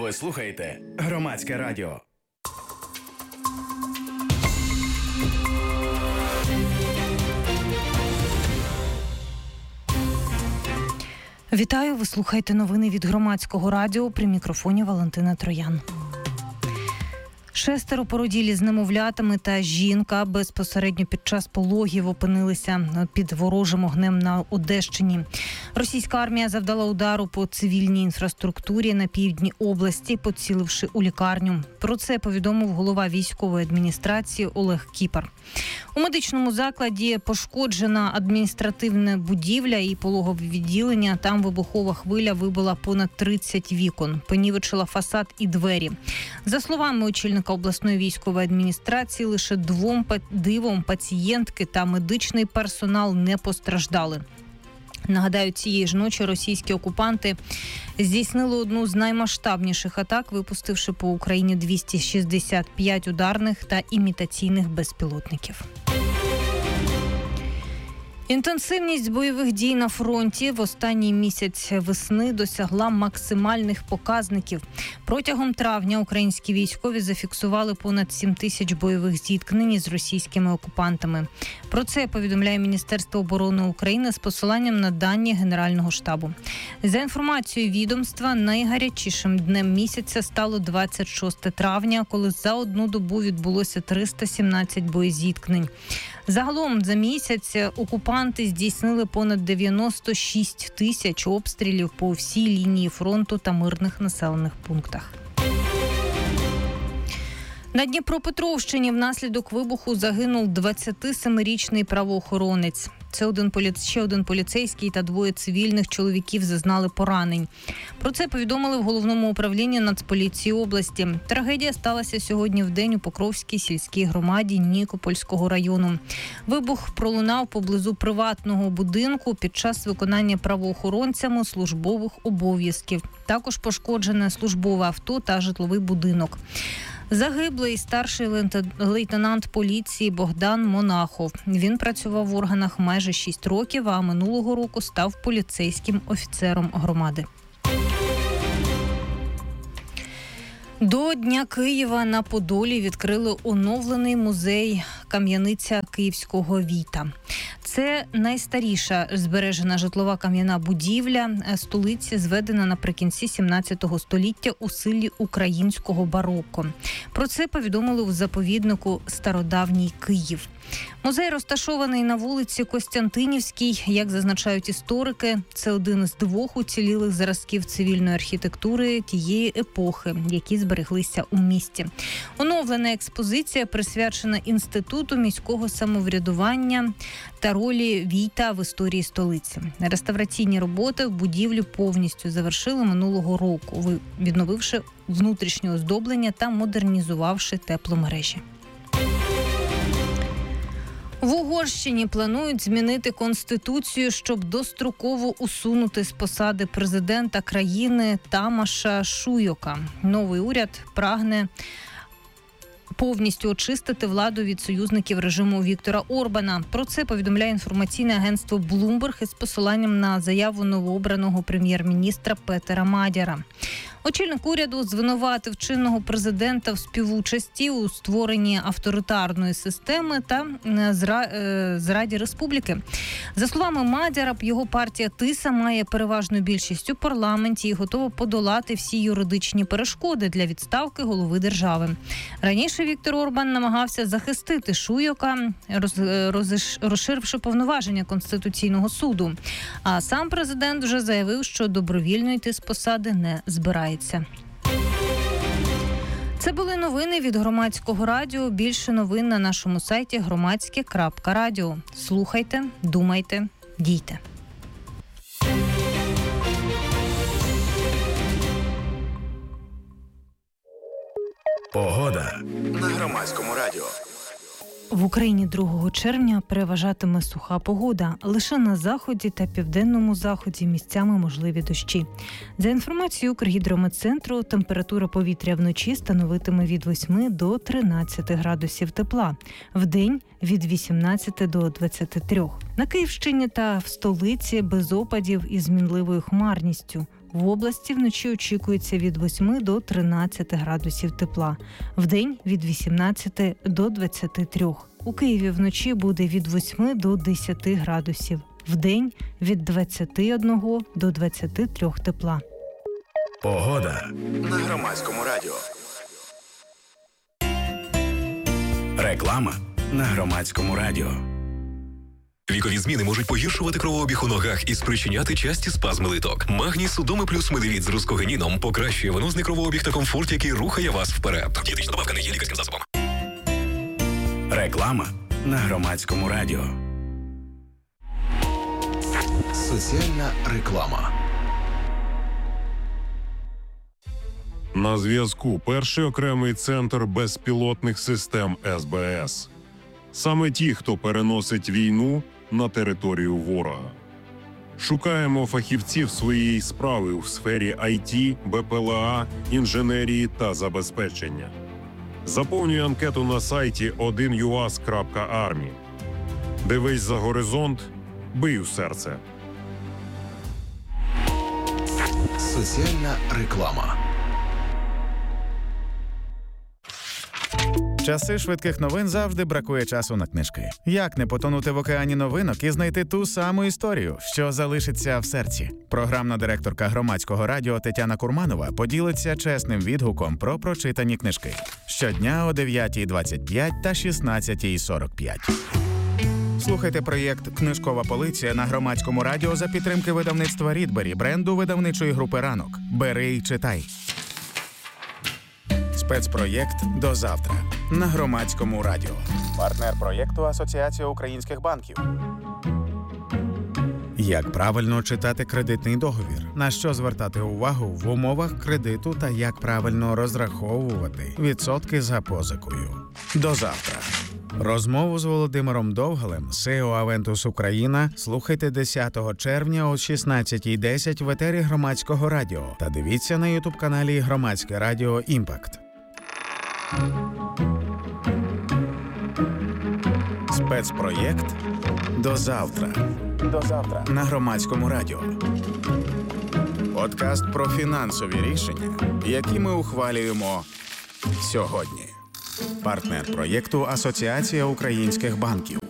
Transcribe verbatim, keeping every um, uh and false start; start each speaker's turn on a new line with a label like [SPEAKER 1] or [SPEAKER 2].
[SPEAKER 1] Ви слухаєте Громадське радіо.
[SPEAKER 2] Вітаю, ви слухаєте новини від Громадського радіо, при мікрофоні Валентина Троян. Шестеро породілі з немовлятами та жінка безпосередньо під час пологів опинилися під ворожим огнем на Одещині. Російська армія завдала удару по цивільній інфраструктурі на півдні області, поціливши у лікарню. Про це повідомив голова військової адміністрації Олег Кіпар. У медичному закладі пошкоджена адміністративна будівля і пологове відділення. Там вибухова хвиля вибила понад тридцять вікон, понівечила фасад і двері. За словами очільника обласної військової адміністрації, лише двом дивом пацієнтки та медичний персонал не постраждали. Нагадаю, цієї ж ночі російські окупанти здійснили одну з наймасштабніших атак, випустивши по Україні двісті шістдесят п'ять ударних та імітаційних безпілотників. Інтенсивність бойових дій на фронті в останній місяць весни досягла максимальних показників. Протягом травня українські військові зафіксували понад сім тисяч бойових зіткнень з російськими окупантами. Про це повідомляє Міністерство оборони України з посиланням на дані Генерального штабу. За інформацією відомства, найгарячішим днем місяця стало двадцять шосте травня, коли за одну добу відбулося триста сімнадцять боєзіткнень. Загалом за місяць окупанти здійснили понад дев'яносто шість тисяч обстрілів по всій лінії фронту та мирних населених пунктах. На Дніпропетровщині внаслідок вибуху загинув двадцятисемирічний правоохоронець. Це один полі... ще один поліцейський та двоє цивільних чоловіків зазнали поранень. Про це повідомили в Головному управлінні Нацполіції області. Трагедія сталася сьогодні вдень у Покровській сільській громаді Нікопольського району. Вибух пролунав поблизу приватного будинку під час виконання правоохоронцями службових обов'язків. Також пошкоджене службове авто та житловий будинок. Загиблий старший лейтенант поліції Богдан Монахов. Він працював в органах майже шість років, а минулого року став поліцейським офіцером громади. До Дня Києва на Подолі відкрили оновлений музей «Кам'яниця Київського Віта». Це найстаріша збережена житлова кам'яна будівля столиці, зведена наприкінці сімнадцятого століття у стилі українського бароко. Про це повідомили у заповіднику «Стародавній Київ». Музей розташований на вулиці Костянтинівській. Як зазначають історики, це один з двох уцілілих зразків цивільної архітектури тієї епохи, які збереглися у місті. Оновлена експозиція присвячена Інституту міського самоврядування та ролі Війта в історії столиці. Реставраційні роботи в будівлі повністю завершили минулого року, відновивши внутрішнє оздоблення та модернізувавши тепломережі. В Угорщині планують змінити конституцію, щоб достроково усунути з посади президента країни Тамаша Шуйока. Новий уряд прагне повністю очистити владу від союзників режиму Віктора Орбана. Про це повідомляє інформаційне агентство Bloomberg із посиланням на заяву новообраного прем'єр-міністра Петера Мадяра. Очільник уряду звинуватив чинного президента в співучасті у створенні авторитарної системи та зраді республіки. За словами Мадяра, його партія Тиса має переважну більшість у парламенті і готова подолати всі юридичні перешкоди для відставки голови держави. Раніше Віктор Орбан намагався захистити Шуйока, розширивши повноваження Конституційного суду. А сам президент вже заявив, що добровільно йти з посади не збирається. Це були новини від Громадського радіо. Більше новин на нашому сайті громадське крапка радіо. Слухайте, думайте, дійте.
[SPEAKER 1] Погода на Громадському радіо.
[SPEAKER 2] В Україні другого червня переважатиме суха погода. Лише на заході та південному заході місцями можливі дощі. За інформацією Укргідрометцентру, температура повітря вночі становитиме від восьми до тринадцяти градусів тепла. Вдень – від вісімнадцяти до двадцяти трьох. На Київщині та в столиці без опадів із мінливою хмарністю. В області вночі очікується від восьми до тринадцяти градусів тепла. Вдень – від вісімнадцяти до двадцяти трьох. У Києві вночі буде від восьми до десяти градусів. Вдень – від двадцяти одного до двадцяти трьох тепла.
[SPEAKER 1] Погода на Громадському радіо. Реклама на Громадському радіо.
[SPEAKER 3] Вікові зміни можуть погіршувати кровообіг у ногах і спричиняти часті спазми литок. Магній Судоми плюс Медивіт з рускогеніном покращує венозний кровообіг та комфорт, який рухає вас вперед. Дієтична добавка не є лікарським засобом.
[SPEAKER 1] Реклама на Громадському радіо.
[SPEAKER 4] Соціальна реклама.
[SPEAKER 5] На зв'язку перший окремий центр безпілотних систем ес бе ес. Саме ті, хто переносить війну на територію ворога. Шукаємо фахівців своєї справи у сфері ай ті, бе пе ел а, інженерії та забезпечення. Заповнюй анкету на сайті один ю ас крапка армі. Дивись за горизонт, бий у серце.
[SPEAKER 4] Соціальна реклама.
[SPEAKER 6] Часи швидких новин завжди бракує часу на книжки. Як не потонути в океані новинок і знайти ту саму історію, що залишиться в серці? Програмна директорка Громадського радіо Тетяна Курманова поділиться чесним відгуком про прочитані книжки. Щодня о дев'ятій двадцять п'ять та шістнадцятій сорок п'ять. Слухайте проєкт «Книжкова полиця» на Громадському радіо за підтримки видавництва «Рідбері», бренду видавничої групи «Ранок». Бери і читай. Спецпроєкт «До завтра» на Громадському радіо. Партнер проєкту Асоціація українських банків. Як правильно читати кредитний договір? На що звертати увагу в умовах кредиту та як правильно розраховувати відсотки за позикою? До завтра. Розмову з Володимиром Довгалем, сі і о Aventus Україна, слухайте десятого червня о шістнадцятій десять в етері Громадського радіо та дивіться на ютуб-каналі Громадське радіо «Імпакт». Спецпроєкт «До завтра». До завтра на Громадському радіо. Подкаст про фінансові рішення, які ми ухвалюємо сьогодні. Партнер проєкту Асоціація українських банків.